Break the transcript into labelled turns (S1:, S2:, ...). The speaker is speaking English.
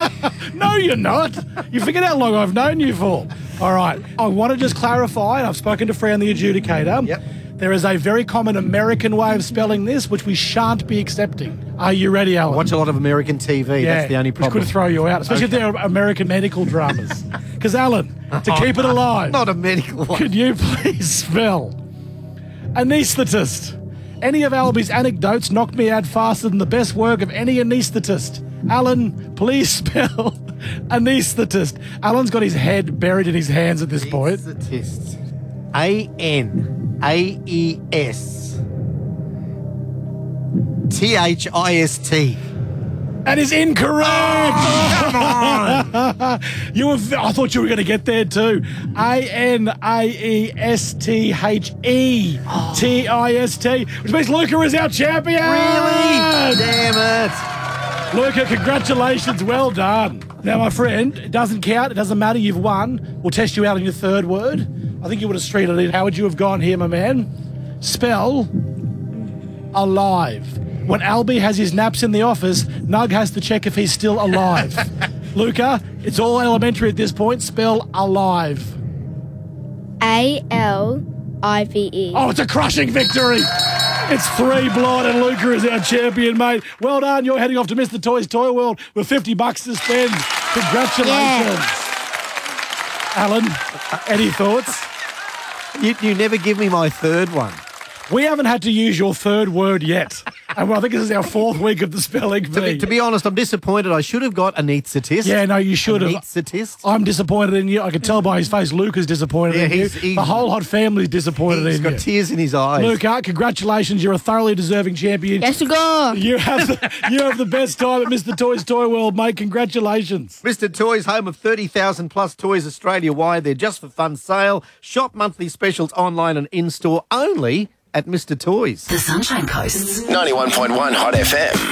S1: No, you're not. You forget how long I've known you for. All right. I want to just clarify, and I've spoken to Fran the adjudicator.
S2: Yep.
S1: There is a very common American way of spelling this, which we shan't be accepting. Are you ready, Alan?
S2: I watch a lot of American TV.
S1: Yeah,
S2: That's the only problem.
S1: Which could throw you out, especially if they're American medical dramas. Because, Alan, to keep it alive,
S2: Not a medical one.
S1: could you please spell anaesthetist? Any of Albie's anecdotes knocked me out faster than the best work of any anaesthetist. Alan, please spell anaesthetist. Alan's got his head buried in his hands at this point.
S2: Anaesthetist. ANAESTHIST.
S1: That is incorrect.
S2: Come on.
S1: I thought you were going to get there too. ANAESTHETIST, which means Luca is our champion.
S2: Really? Damn it.
S1: Luca, congratulations. Well done. Now, my friend, it doesn't count. It doesn't matter. You've won. We'll test you out on your third word. I think you would have streeted it. How would you have gone here, my man? Spell alive. When Albie has his naps in the office, Nug has to check if he's still alive. Luca, it's all elementary at this point. Spell alive.
S3: ALIVE.
S1: Oh, it's a crushing victory. It's 3-0 and Luca is our champion, mate. Well done. You're heading off to Mr. Toys Toy World with $50 to spend. Congratulations. Alan, any thoughts?
S2: You never give me my third one.
S1: We haven't had to use your third word yet. And I think this is our fourth week of the spelling bee.
S2: To be honest, I'm disappointed. I should have got anaesthetist.
S1: Yeah, no, you should have.
S2: Anaesthetist.
S1: I'm disappointed in you. I can tell by his face Luca's disappointed in you. The whole hot family's disappointed in
S2: He's
S1: you.
S2: got tears in his eyes.
S1: Luca, congratulations. You're a thoroughly deserving champion.
S3: Yes, we go.
S1: You have the best time at Mr. Toys Toy World, mate. Congratulations.
S2: Mr. Toys, home of 30,000 plus toys Australia-wide. They're just for fun sale. Shop monthly specials online and in-store only at Mr. Toys.
S4: The Sunshine Coast's
S5: 91.1 Hot FM.